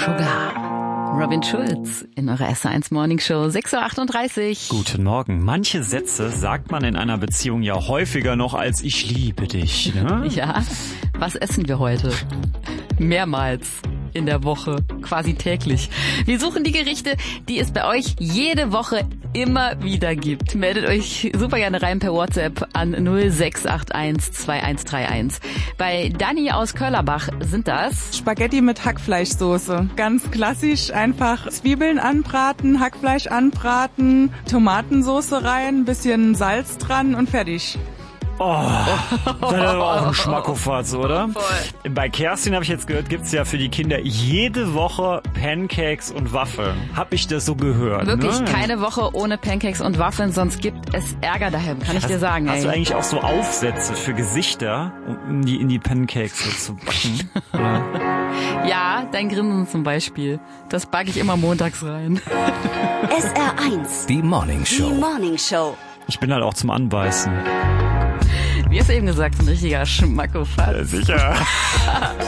Sugar. Robin Schulz in eurer SR1 Morning Show, 6.38 Uhr. Guten Morgen. Manche Sätze sagt man in einer Beziehung ja häufiger noch als ich liebe dich. Ne? Ja, was essen wir heute? Mehrmals in der Woche, quasi täglich. Wir suchen die Gerichte, die es bei euch jede Woche immer wieder gibt. Meldet euch super gerne rein per WhatsApp an 0681 2131. Bei Dani aus Köllerbach sind das Spaghetti mit Hackfleischsoße. Ganz klassisch, einfach Zwiebeln anbraten, Hackfleisch anbraten, Tomatensoße rein, bisschen Salz dran und fertig. Oh, das ist aber auch ein Schmackofatz, oder? Voll. Bei Kerstin habe ich jetzt gehört, gibt's ja für die Kinder jede Woche Pancakes und Waffeln. Hab ich das so gehört? Wirklich ne? keine Woche ohne Pancakes und Waffeln, sonst gibt es Ärger daheim, kann ich dir sagen. Hast du ey. eigentlich auch so Aufsätze für Gesichter, um die in die Pancakes so zu backen? Oder? Ja, dein Grinsen zum Beispiel. Das backe ich immer montags rein. SR1. Die Morning Die Show. Morning Show. Ich bin halt auch zum Anbeißen. Wie hast du eben gesagt, ein richtiger Schmackofatz. Sicher.